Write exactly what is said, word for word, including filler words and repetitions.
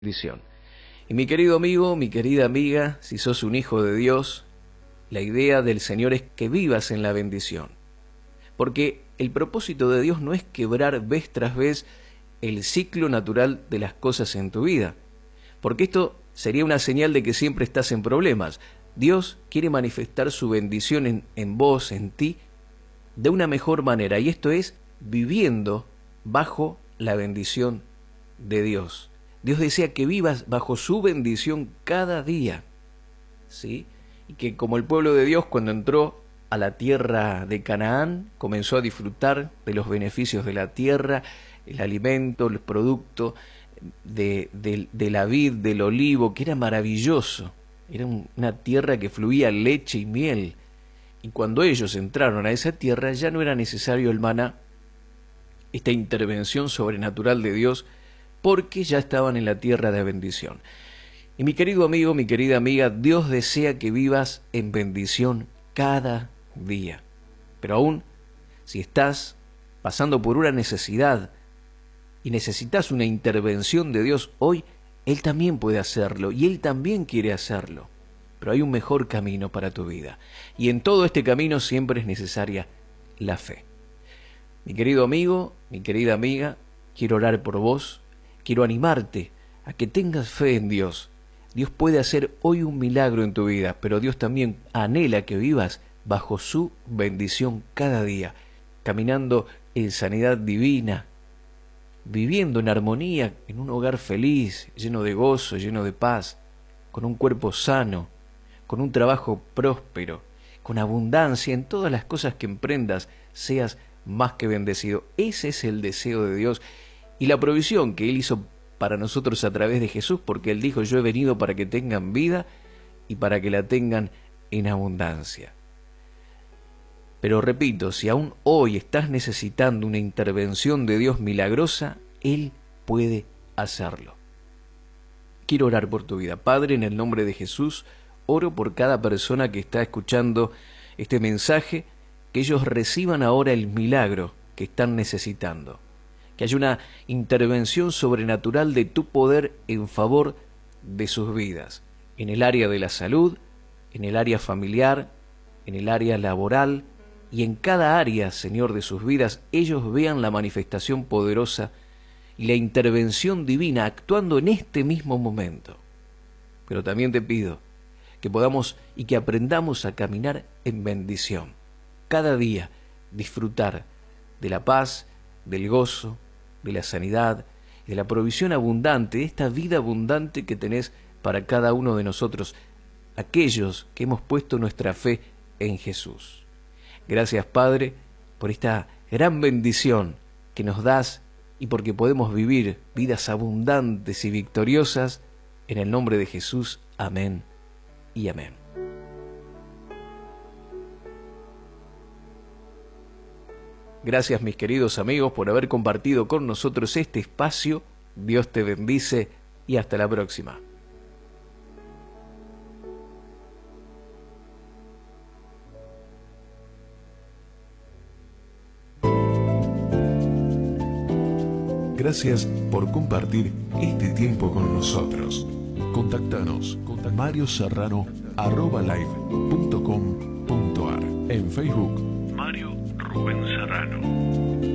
bendición. Y mi querido amigo, mi querida amiga, si sos un hijo de Dios, la idea del Señor es que vivas en la bendición. Porque el propósito de Dios no es quebrar vez tras vez el ciclo natural de las cosas en tu vida. Porque esto sería una señal de que siempre estás en problemas. Dios quiere manifestar su bendición en, en vos, en ti, de una mejor manera. Y esto es viviendo bajo la bendición de Dios. Dios desea que vivas bajo su bendición cada día, ¿sí? Y que como el pueblo de Dios cuando entró a la tierra de Canaán, comenzó a disfrutar de los beneficios de la tierra, el alimento, el producto de, de, de la vid, del olivo, que era maravilloso. Era un, una tierra que fluía leche y miel. Y cuando ellos entraron a esa tierra ya no era necesario el maná, esta intervención sobrenatural de Dios, porque ya estaban en la tierra de bendición. Y mi querido amigo, mi querida amiga, Dios desea que vivas en bendición cada día. Pero aún, si estás pasando por una necesidad y necesitas una intervención de Dios hoy, Él también puede hacerlo y Él también quiere hacerlo. Pero hay un mejor camino para tu vida. Y en todo este camino siempre es necesaria la fe. Mi querido amigo, mi querida amiga, quiero orar por vos. Quiero animarte a que tengas fe en Dios. Dios puede hacer hoy un milagro en tu vida, pero Dios también anhela que vivas bajo su bendición cada día, caminando en sanidad divina, viviendo en armonía, en un hogar feliz, lleno de gozo, lleno de paz, con un cuerpo sano, con un trabajo próspero, con abundancia en todas las cosas que emprendas, seas más que bendecido. Ese es el deseo de Dios. Y la provisión que Él hizo para nosotros a través de Jesús, porque Él dijo, yo he venido para que tengan vida y para que la tengan en abundancia. Pero repito, si aún hoy estás necesitando una intervención de Dios milagrosa, Él puede hacerlo. Quiero orar por tu vida. Padre, en el nombre de Jesús, oro por cada persona que está escuchando este mensaje, que ellos reciban ahora el milagro que están necesitando. Que haya una intervención sobrenatural de tu poder en favor de sus vidas, en el área de la salud, en el área familiar, en el área laboral y en cada área, Señor, de sus vidas, ellos vean la manifestación poderosa y la intervención divina actuando en este mismo momento. Pero también te pido que podamos y que aprendamos a caminar en bendición, cada día disfrutar de la paz, del gozo, de la sanidad, de la provisión abundante, de esta vida abundante que tenés para cada uno de nosotros, aquellos que hemos puesto nuestra fe en Jesús. Gracias, Padre, por esta gran bendición que nos das y porque podemos vivir vidas abundantes y victoriosas. En el nombre de Jesús, amén y amén. Gracias, mis queridos amigos, por haber compartido con nosotros este espacio. Dios te bendice y hasta la próxima. Gracias por compartir este tiempo con nosotros. Contactanos con mario serrano arroba live punto com punto ar. En Facebook, Mario Rubén Serrano.